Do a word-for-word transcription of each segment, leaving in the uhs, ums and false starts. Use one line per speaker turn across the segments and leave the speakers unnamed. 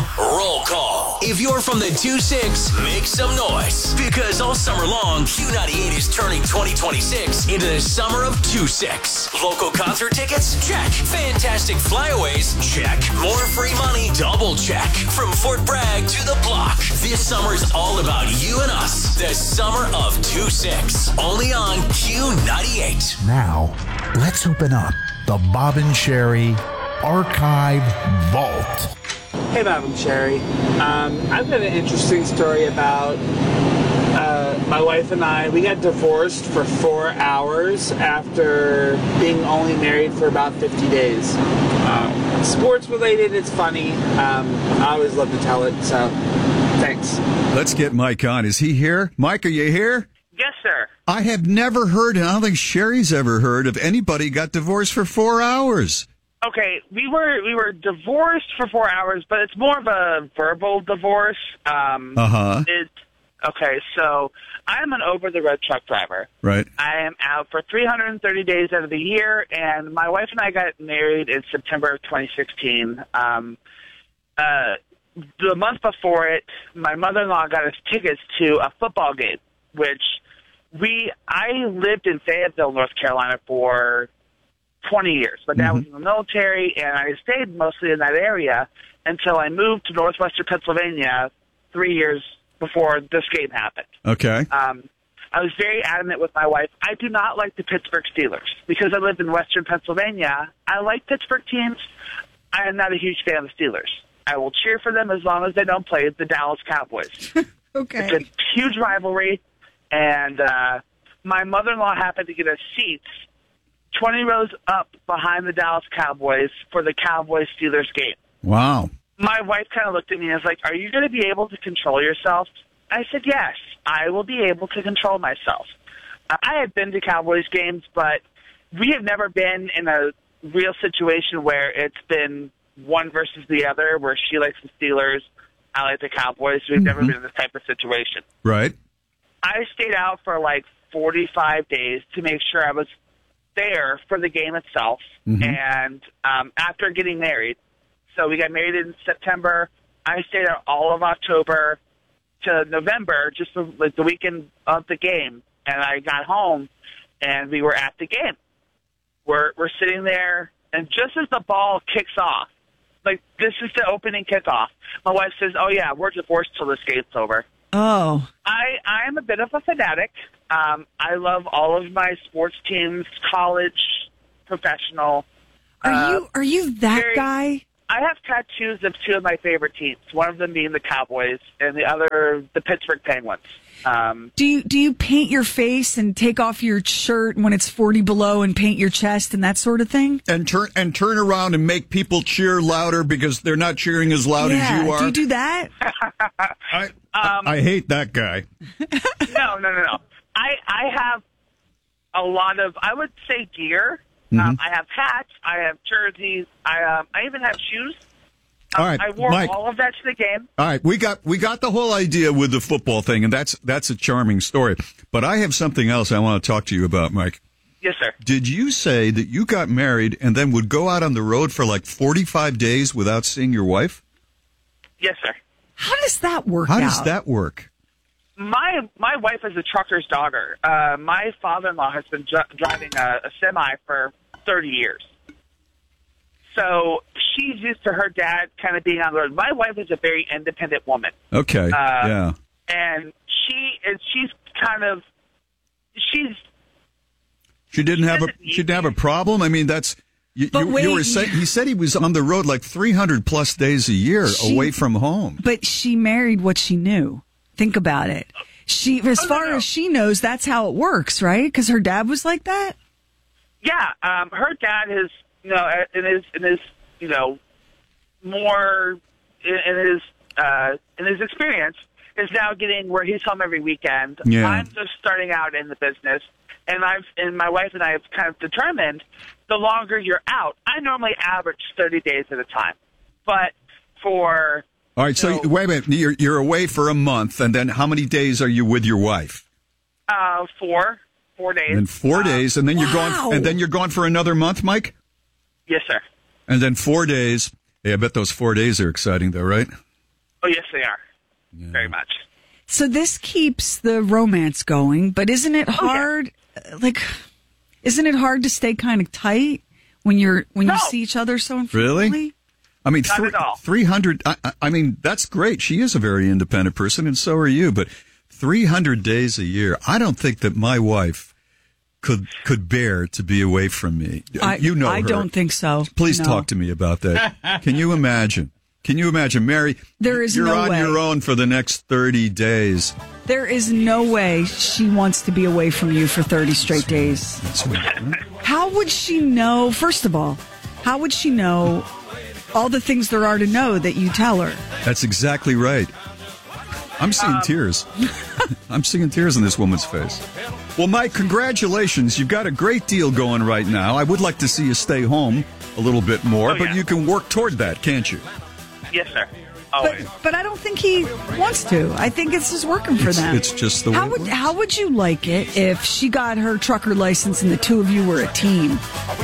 roll call. If you're from the two six, make some noise. Because all summer long, Q ninety-eight is turning twenty twenty-six into the summer of two six. Local concert tickets? Check. Fantastic flyaways? Check. More free money? Double check. From Fort Bragg to the block, this summer's all about you and us. The summer of two six. Only on Q ninety-eight.
Now, let's open up the Bob and Sherry Archive Vault.
Hey, Bob and Sherry. Um, I've got an interesting story about uh, my wife and I. We got divorced for four hours after being only married for about fifty days. Uh, sports related, it's funny. Um, I always love to tell it, so thanks.
Let's get Mike on. Is he here? Mike, are you here?
Yes, sir.
I have never heard, and I don't think Sherry's ever heard, of anybody got divorced for four hours.
Okay, we were we were divorced for four hours, but it's more of a verbal divorce. Um,
uh-huh.
It's, okay, so I'm an over-the-road truck driver.
Right.
I am out for three hundred thirty days out of the year, and my wife and I got married in September of twenty sixteen. Um, uh, the month before it, my mother-in-law got us tickets to a football game, which we I lived in Fayetteville, North Carolina for twenty years. My dad was in the military, and I stayed mostly in that area until I moved to northwestern Pennsylvania three years before this game happened.
Okay.
Um, I was very adamant with my wife. I do not like the Pittsburgh Steelers. Because I live in western Pennsylvania, I like Pittsburgh teams. I am not a huge fan of the Steelers. I will cheer for them as long as they don't play the Dallas Cowboys.
Okay.
It's a huge rivalry, and uh, my mother-in-law happened to get us seats twenty rows up behind the Dallas Cowboys for the Cowboys-Steelers game.
Wow.
My wife kind of looked at me and was like, are you going to be able to control yourself? I said, yes, I will be able to control myself. Uh, I have been to Cowboys games, but we have never been in a real situation where it's been one versus the other, where she likes the Steelers, I like the Cowboys. We've mm-hmm. never been in this type of situation.
Right.
I stayed out for like forty-five days to make sure I was there for the game itself. Mm-hmm. And um, after getting married, so we got married in September. I stayed out all of October to November, just the, like the weekend of the game. And I got home, and we were at the game. We're we're sitting there, and just as the ball kicks off, like this is the opening kickoff, my wife says, "Oh yeah, we're divorced till this game's over."
Oh.
I I am a bit of a fanatic. Um, I love all of my sports teams, college, professional.
Are
uh,
you are you that
very,
guy?
I have tattoos of two of my favorite teams. One of them being the Cowboys, and the other the Pittsburgh Penguins. Um,
do you do you paint your face and take off your shirt when it's forty below and paint your chest and that sort of thing?
And turn and turn around and make people cheer louder because they're not cheering as loud
yeah,
as you are.
Do you do that?
I,
um,
I hate that guy.
No, no, no, no. I I have a lot of, I would say, gear.
Mm-hmm.
Um, I have hats. I have jerseys. I um, I even have shoes. Um,
all right,
I wore
Mike,
all of that to the game.
All right, we got we got the whole idea with the football thing, and that's that's a charming story. But I have something else I want to talk to you about, Mike.
Yes, sir.
Did you say that you got married and then would go out on the road for like forty-five days without seeing your wife?
Yes, sir.
How does that work
How
out?
does that work?
My my wife is a trucker's daughter. Uh, my father-in-law has been dri- driving a, a semi for thirty years. So she's used to her dad kind of being on the road. My wife is a very independent woman.
Okay,
uh,
yeah.
And she is she's kind of she's
She didn't
she
have a she didn't have a problem. I mean, that's you.
But
you,
wait,
you were saying he said he was on the road like three hundred plus days a year
she,
away from home.
But she married what she knew. Think about it. She, as
oh,
far
no, no.
as she knows, that's how it works, right? Because her dad was like that.
Yeah, um, her dad is, you know, in his, in his, you know, more in, in his, uh, in his experience, is now getting where he's home every weekend.
Yeah.
I'm just starting out in the business, and I've, and my wife and I have kind of determined the longer you're out, I normally average thirty days at a time, but for
All right, so
you know,
wait a minute, you're you're away for a month, and then how many days are you with your wife?
uh, four, four days.
And four
Uh,
days, and then you're
wow.
gone, and then you're gone for another month, Mike.
Yes, sir.
And then four days. Hey, I bet those four days are exciting, though, right?
Oh, yes, they are.
Yeah.
Very much.
So this keeps the romance going, but isn't it hard?
Oh, yeah.
Like, isn't it hard to stay kind of tight when you're when
No.
you see each other so infrequently?
Really? I mean,
Not
three,
at all.
three hundred, I, I mean, that's great. She is a very independent person, and so are you. But three hundred days a year, I don't think that my wife could could bear to be away from me.
I,
you know
I
her.
don't think so.
Please
No.
talk to me about that. Can you imagine? Can you imagine, Mary?
There is
you're
no
on
way.
your own for the next thirty days.
There is no way she wants to be away from you for thirty straight days.
That's weird, huh?
How would she know, first of all, how would she know all the things there are to know that you tell her?
That's exactly right. I'm seeing tears. I'm seeing tears in this woman's face. Well, Mike, congratulations. You've got a great deal going right now. I would like to see you stay home a little bit more,
Oh,
but
yeah.
you can work toward that, can't you?
Yes, sir.
But,
Always.
but I don't think he wants to. I think it's just working for
It's-
them.
it's just the way
how
it
would
works.
how would you like it if she got her trucker license and the two of you were a team?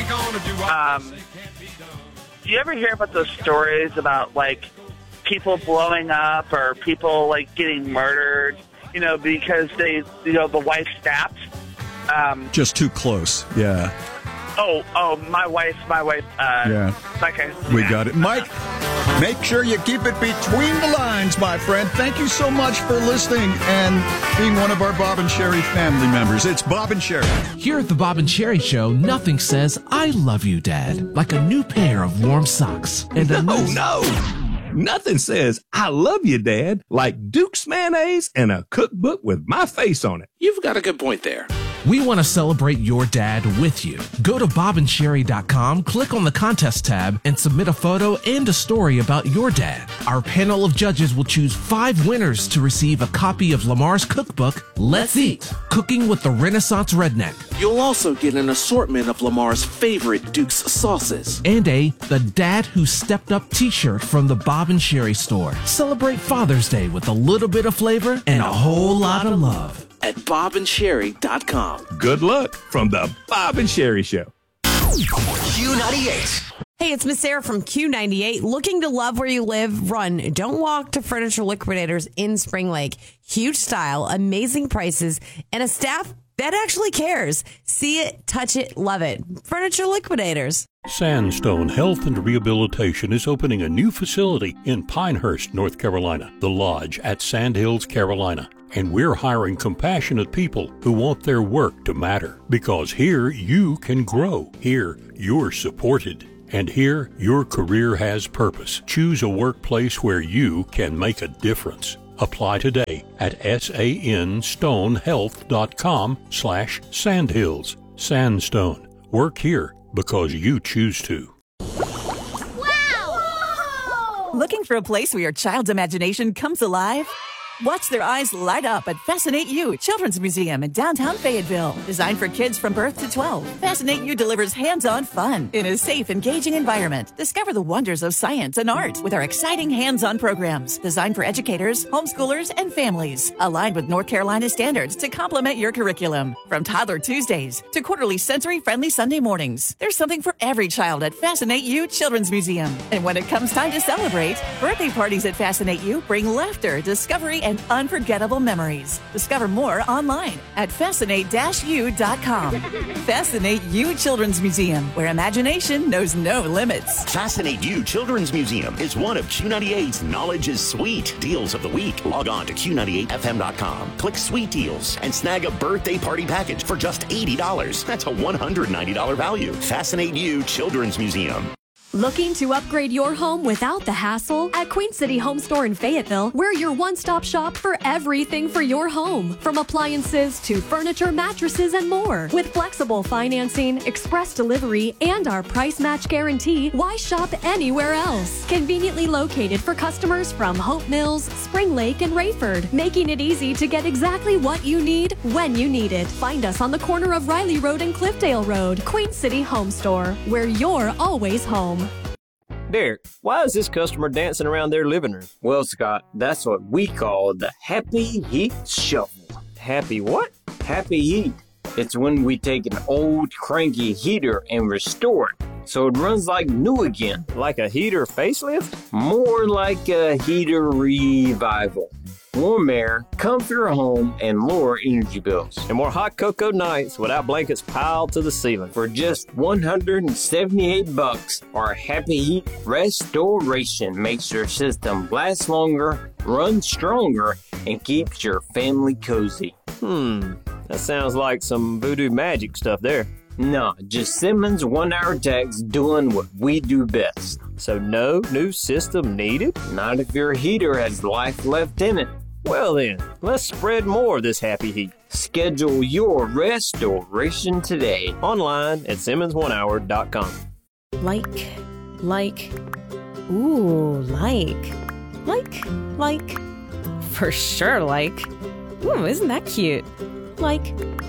Um, do you ever hear about those stories about, like, people blowing up or people, like, getting murdered, you know, because they, you know, the wife snapped? Um,
Just too close. Yeah.
oh, oh, my wife, my wife, uh,
Yeah.
like I,
We got it. Mike, make sure you keep it between the lines, my friend. Thank you so much for listening and being one of our Bob and Sherry family members. It's Bob and Sherry.
Here at the Bob and Sherry Show, nothing says "I love you, Dad" like a new pair of warm socks and a
No,
nice-
no. Nothing says "I love you, Dad" like Duke's mayonnaise and a cookbook with my face on it.
You've got a good point there.
We want to celebrate your dad with you. Go to bob and sherry dot com, click on the contest tab, and submit a photo and a story about your dad. Our panel of judges will choose five winners to receive a copy of Lamar's cookbook, Let's Eat, Cooking with the Renaissance Redneck,
You'll also get an assortment of Lamar's favorite Duke's sauces.
and a The Dad Who Stepped Up t-shirt from the Bob and Sherry store. Celebrate Father's Day with a little bit of flavor and a whole lot of love.
At bob and sherry dot com.
Good luck from the Bob and Sherry Show.
Q ninety-eight.
Hey, it's Miss Sarah from Q ninety-eight. Looking to love where you live? Run. Don't walk to Furniture Liquidators in Spring Lake. Huge style, amazing prices, and a staff that actually cares. See it, touch it, love it. Furniture Liquidators.
Sandstone Health and Rehabilitation is opening a new facility in Pinehurst, North Carolina, The Lodge at Sandhills, Carolina. And we're hiring compassionate people who want their work to matter. Because here you can grow. Here you're supported. And here your career has purpose. Choose a workplace where you can make a difference. Apply today at sanstonehealth.com slash sandhills. Sandstone. Work here because you choose to.
Looking for a place where your child's imagination comes alive? Watch their eyes light up at Fascinate You Children's Museum in downtown Fayetteville. Designed for kids from birth to twelve, Fascinate You delivers hands-on fun in a safe, engaging environment. Discover the wonders of science and art with our exciting hands-on programs designed for educators, homeschoolers, and families. Aligned with North Carolina standards to complement your curriculum. From Toddler Tuesdays to quarterly sensory-friendly Sunday mornings, there's something for every child at Fascinate You Children's Museum. And when it comes time to celebrate, birthday parties at Fascinate You bring laughter, discovery, and unforgettable memories. Discover more online at fascinate dash u dot com. Fascinate You Children's Museum, where imagination knows no limits.
Fascinate You Children's Museum is one of Q ninety-eight's Knowledge is Sweet deals of the week. Log on to Q ninety-eight F M dot com, click Sweet Deals, and snag a birthday party package for just eighty dollars. That's a one hundred ninety dollars value. Fascinate You Children's Museum.
Looking to upgrade your home without the hassle? At Queen City Home Store in Fayetteville, we're your one-stop shop for everything for your home. From appliances to furniture, mattresses, and more. With flexible financing, express delivery, and our price match guarantee, why shop anywhere else? Conveniently located for customers from Hope Mills, Spring Lake, and Rayford, making it easy to get exactly what you need when you need it. Find us on the corner of Riley Road and Cliffdale Road. Queen City Home Store, where you're always home.
Derek, why is this customer dancing around their living room? Well, Scott, that's what we call the Happy Heat Shuffle. Happy what? Happy Heat. It's when we take an old cranky heater and restore it so it runs like new again.
Like a heater facelift?
More like a heater revival. Warm air, comfier home, and lower energy bills.
And more hot cocoa nights without blankets piled to the ceiling.
For just one hundred seventy-eight bucks, our Happy Heat Restoration makes your system last longer, run stronger, and keeps your family cozy.
Hmm, that sounds like some voodoo magic stuff there.
No, just Simmons one-hour techs doing what we do best.
So no new system needed?
Not if your heater has life left in it.
Well then, let's spread more of this happy heat.
Schedule your restoration today.
Online at Simmons one hour dot com.
Like, like, ooh, like, like, like, for sure like. Ooh, isn't that cute? Like,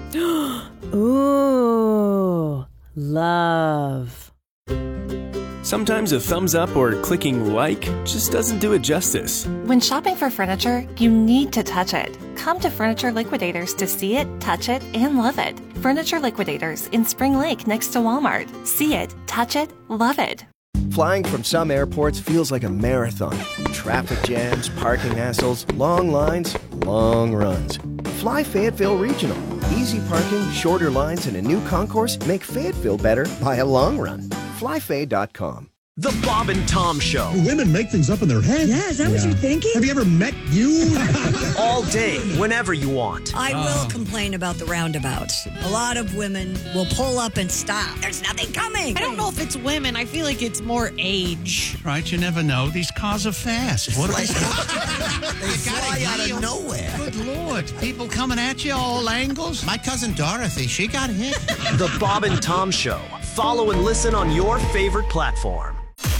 ooh, love.
Sometimes a thumbs up or clicking like just doesn't do it justice.
When shopping for furniture, you need to touch it. Come to Furniture Liquidators to see it, touch it, and love it. Furniture Liquidators in Spring Lake next to Walmart. See it, touch it, love it.
Flying from some airports feels like a marathon. Traffic jams, parking hassles, long lines, long runs. Fly Fayetteville Regional. Easy parking, shorter lines, and a new concourse make Fayetteville better by a long run. fly fay dot com.
The Bob and Tom Show.
Women make things up in their head.
Yeah, is that what you're thinking?
Have you ever met you?
All day, whenever you want.
I will complain about the roundabouts. A lot of women will pull up and stop. There's nothing coming.
I don't know if it's women. I feel like it's more age.
Right, you never know. These cars are fast. What are they?
They fly out of nowhere.
Good Lord. People coming at you all angles. My cousin Dorothy, she got hit.
The Bob and Tom Show. Follow and listen on your favorite platform.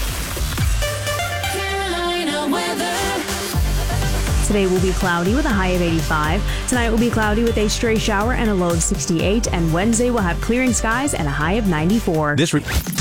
Today will be cloudy with a high of eighty-five. Tonight will be cloudy with a stray shower and a low of sixty-eight. And Wednesday will have clearing skies and a high of ninety-four.
This re-